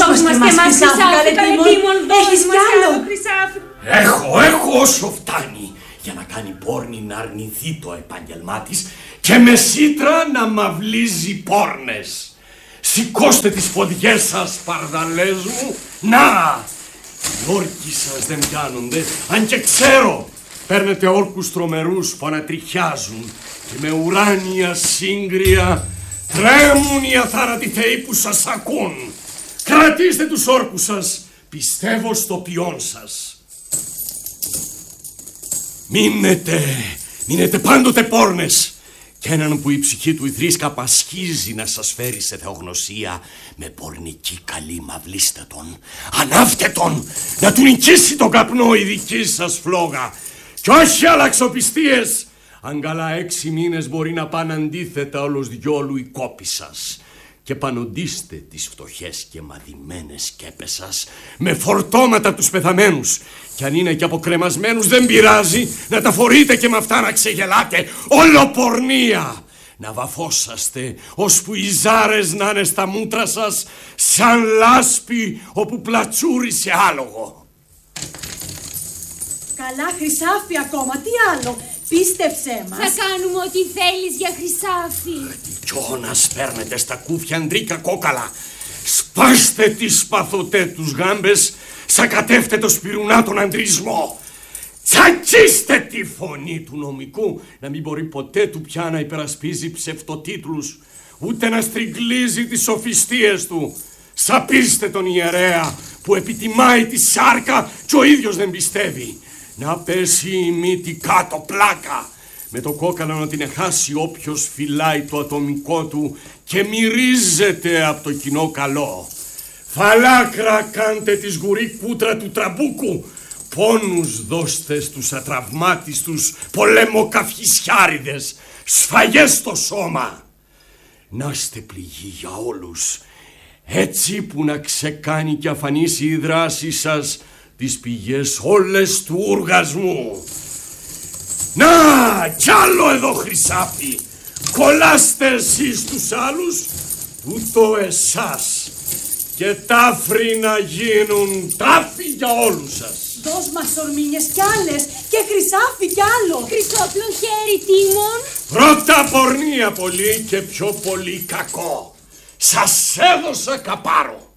Δώσ' μας και εμάς Χρυσάφι, καλέ Τίμων, έχεις κι άλλο. Έχω όσο φτάνει για να κάνει πόρνη να αρνηθεί το επάγγελμά της και με σύτρα να μαυλίζει πόρνες. Σηκώστε τις ποδιές σας, παρδαλές μου. Να! Οι όρκοι σας δεν πιάνονται, αν και ξέρω. Παίρνετε όρκους τρομερούς που ανατριχιάζουν και με ουράνια σύγκρια τρέμουν οι αθάρατοι θεοί που σας ακούν. Κρατήστε τους όρκους σας, πιστεύω στο ποιόν σας. Μείνετε πάντοτε πόρνες. Κι έναν που η ψυχή του η θρήσκα πασχίζει να σας φέρει σε θεογνωσία, με πορνική καλή μαυλίστε τον, ανάφτε τον, να του νικήσει τον καπνό η δική σας φλόγα. Κι όχι αλλαξοπιστίες, αν καλά 6 μήνες μπορεί να πάνε αντίθετα όλος διόλου η κόπη σας. Και πανοντίστε τις φτωχές και μαδημένες σκέπες σας με φορτώματα τους πεθαμένους. Κι αν είναι και αποκρεμασμένους δεν πειράζει, να τα φορείτε και με αυτά να ξεγελάτε. Όλο πορνεία! Να βαφόσαστε ώσπου οι ζάρες να είναι στα μούτρα σας σαν λάσπη όπου πλατσούρισε άλογο. Καλά Χρυσάφι ακόμα, τι άλλο, πίστεψέ μας. Θα κάνουμε ό,τι θέλεις για Χρυσάφι. Τι κιόνας παίρνετε στα κούφια αντρίκα κόκαλα. Σπάστε τις παθωτέ τους γάμπες, σακατεύτε το σπυρουνά τον αντρισμό. Τσακίστε τη φωνή του νομικού, να μην μπορεί ποτέ του πια να υπερασπίζει ψευτοτίτλους, ούτε να στριγκλίζει τις σοφιστίες του. Σαπίστε τον ιερέα που επιτιμάει τη σάρκα κι ο ίδιος δεν πιστεύει. Να πέσει η μύτη κάτω πλάκα, με το κόκαλο να την εχάσει όποιος φυλάει το ατομικό του και μυρίζεται από το κοινό καλό. Φαλάκρα κάντε τη σγουρή κούτρα του τραμπούκου, πόνους δώστε στους ατραυμάτιστους πολεμοκαυχισιάριδες, σφαγές στο σώμα. Να είστε πληγοί για όλους, έτσι που να ξεκάνει και αφανίσει η δράση σας τις πηγές όλες του οργασμού. Να, κι άλλο εδώ Χρυσάφι, κολλάστε εσείς τους άλλους, τούτο εσάς, και τάφροι να γίνουν τάφοι για όλους σας. Δώσ' μας ορμήνιες κι άλλες και Χρυσάφι κι άλλο. Χρυσόπλο χέρι Τίμων. Πρώτα πορνεία πολύ και πιο πολύ κακό. Σας έδωσα καπάρο.